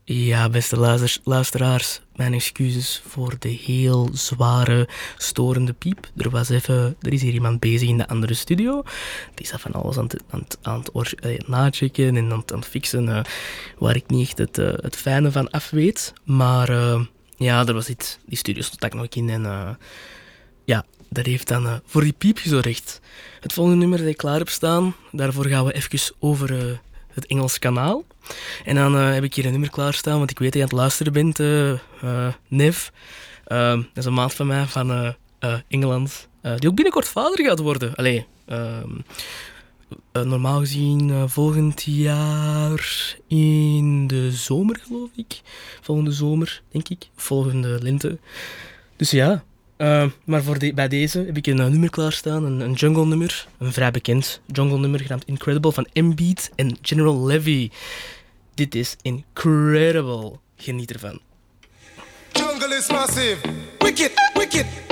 Ja, beste luisteraars, mijn excuses voor de heel zware, storende piep. Er is hier iemand bezig in de andere studio. Die is van alles aan het nachecken en aan het fixen, waar ik niet echt het fijne van af weet. Maar ja, er was iets, die studio stond ik nog in en ja, dat heeft dan voor die piep gezorgd. Het volgende nummer dat ik klaar heb staan, daarvoor gaan we even over het Engels kanaal. En dan heb ik hier een nummer klaarstaan, want ik weet dat je aan het luisteren bent, Nev. Dat is een maat van mij van Engeland, die ook binnenkort vader gaat worden. Allee, normaal gezien volgend jaar in de zomer, geloof ik. Volgende zomer, denk ik. Volgende lente. Dus ja. Maar bij deze heb ik een nummer klaarstaan, een jungle nummer, een vrij bekend jungle nummer genaamd Incredible van M-Beat en General Levy. Dit is incredible. Geniet ervan. Jungle is massive. Wicked, wicked.